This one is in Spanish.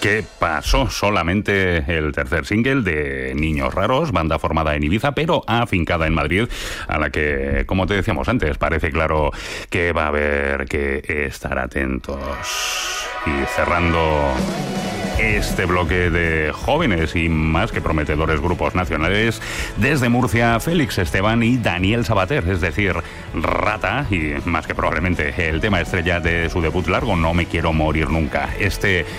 ¿Qué pasó? Solamente el tercer single de Niños Raros, banda formada en Ibiza, pero afincada en Madrid, a la que, como te decíamos antes, parece claro que va a haber que estar atentos. Y cerrando este bloque de jóvenes y más que prometedores grupos nacionales, desde Murcia, Félix Esteban y Daniel Sabater, es decir, Rata, y más que probablemente el tema estrella de su debut largo, No me quiero morir nunca. Este